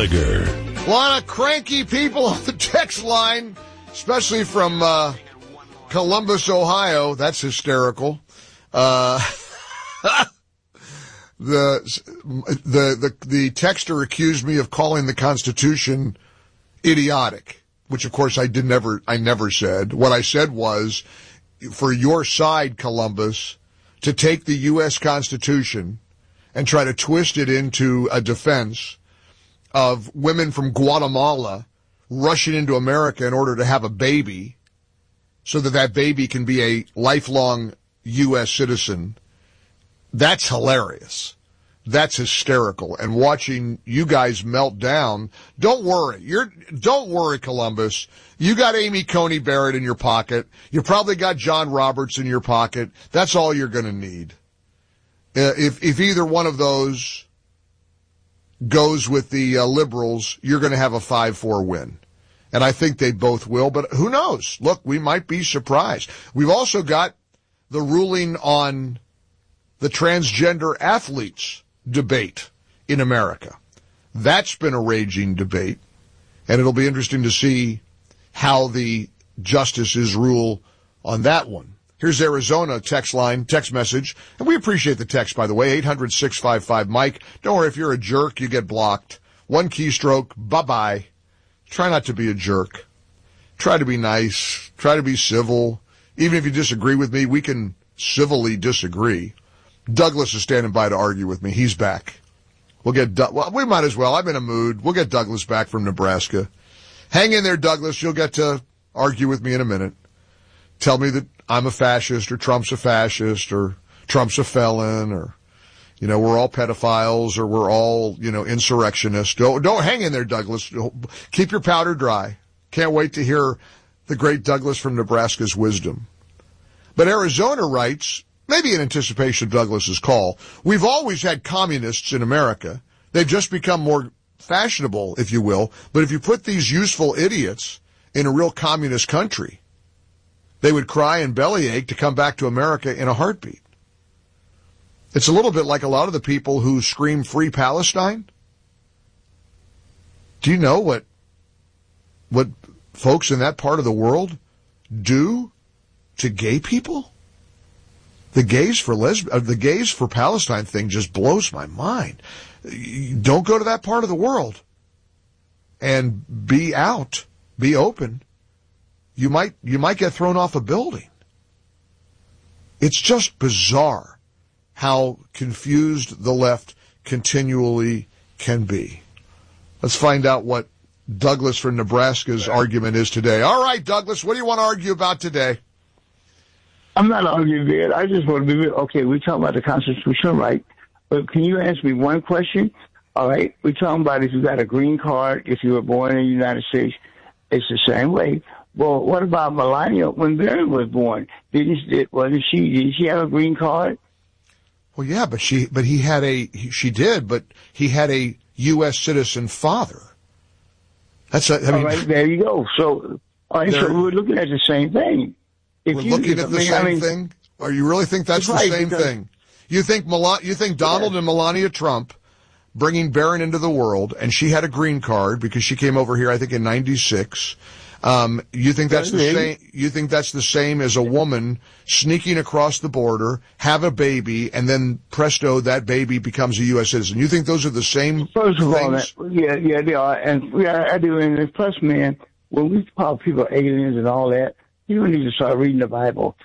Gallagher. A lot of cranky people on the text line, especially from Columbus, Ohio. That's hysterical. The texter accused me of calling the Constitution idiotic, which of course I never said. What I said was, for your side, Columbus, to take the U.S. Constitution and try to twist it into a defense of women from Guatemala rushing into America in order to have a baby so that that baby can be a lifelong U.S. citizen. That's hilarious. That's hysterical. And watching you guys melt down, don't worry. Don't worry, Columbus. You got Amy Coney Barrett in your pocket. You probably got John Roberts in your pocket. That's all you're going to need. If either one of those goes with the liberals, you're going to have a 5-4 win. And I think they both will, but who knows? Look, we might be surprised. We've also got the ruling on the transgender athletes debate in America. That's been a raging debate, and it'll be interesting to see how the justices rule on that one. Here's Arizona text message, and we appreciate the text, by the way, 800-655-MIKE. Don't worry, if you're a jerk, you get blocked. One keystroke, bye-bye. Try not to be a jerk. Try to be nice. Try to be civil. Even if you disagree with me, we can civilly disagree. Douglas is standing by to argue with me. He's back. We might as well. I'm in a mood. We'll get Douglas back from Nebraska. Hang in there, Douglas. You'll get to argue with me in a minute. Tell me that I'm a fascist, or Trump's a fascist, or Trump's a felon, or, we're all pedophiles, or we're all, insurrectionists. Don't hang in there, Douglas. Keep your powder dry. Can't wait to hear the great Douglas from Nebraska's wisdom. But Arizona writes, maybe in anticipation of Douglas's call, we've always had communists in America. They've just become more fashionable, if you will. But if you put these useful idiots in a real communist country, they would cry and bellyache to come back to America in a heartbeat. It's a little bit like a lot of the people who scream Free Palestine. Do you know what folks in that part of the world do to gay people? The gays for Palestine thing just blows my mind. Don't go to that part of the world and be out, be open. You might get thrown off a building. It's just bizarre how confused the left continually can be. Let's find out what Douglas from Nebraska's argument is today. All right, Douglas, what do you want to argue about today? I'm not arguing it. I just want to be okay. We're talking about the Constitution, right? But can you ask me one question? All right. We're talking about if you got a green card, if you were born in the United States, it's the same way. Well, what about Melania when Barry was born? Did she have a green card? Well, yeah, but he had a U.S. citizen father. All right, there you go. So, all right, so we're looking at the same thing. We're looking at the same thing? Or you really think that's the same thing? You think Donald and Melania Trump bringing Barron into the world, and she had a green card because she came over here, I think, in 96. You think that's the same? You think that's the same as a woman sneaking across the border, have a baby, and then presto, that baby becomes a U.S. citizen? You think those are the same? First of things? All, yeah, they are, and I do. And plus, man, when we call people aliens and all that, you need to start reading the Bible.